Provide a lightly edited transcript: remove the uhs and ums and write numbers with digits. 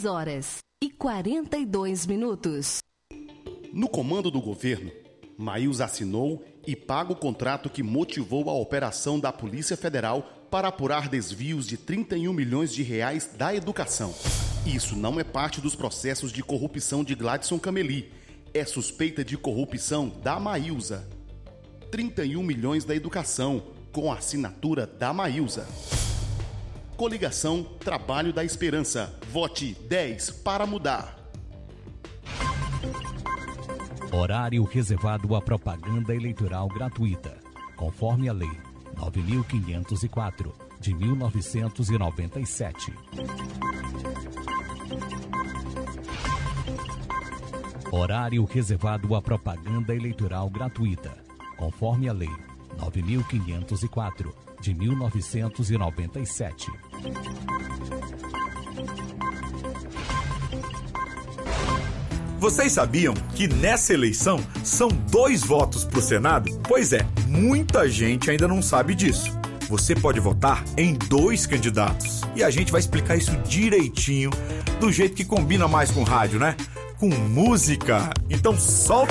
6h42. No comando do governo, Maílza assinou e paga o contrato que motivou a operação da Polícia Federal para apurar desvios de 31 milhões de reais da educação. Isso não é parte dos processos de corrupção de Gladson Cameli. É suspeita de corrupção da Maílza. 31 milhões da educação, com a assinatura da Maílza. Coligação Trabalho da Esperança. Vote 10 para mudar. Horário reservado à propaganda eleitoral gratuita, conforme a Lei 9.504, de 1997. Horário reservado à propaganda eleitoral gratuita, conforme a Lei 9.504, de 1997. Vocês sabiam que nessa eleição são 2 votos para o Senado? Pois é, muita gente ainda não sabe disso. Você pode votar em 2 candidatos. E a gente vai explicar isso direitinho, do jeito que combina mais com rádio, né? Com música. Então solta